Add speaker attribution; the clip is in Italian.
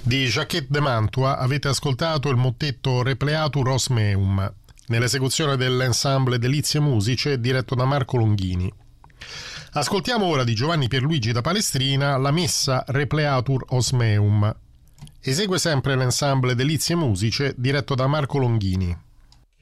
Speaker 1: Di Jacquet de Mantua avete ascoltato il mottetto Repleatur os meum, nell'esecuzione dell'ensemble Delizie Musiche diretto da Marco Longhini. Ascoltiamo ora di Giovanni Pierluigi da Palestrina la messa Repleatur os meum. Esegue sempre l'ensemble Delizie Musiche diretto da Marco Longhini.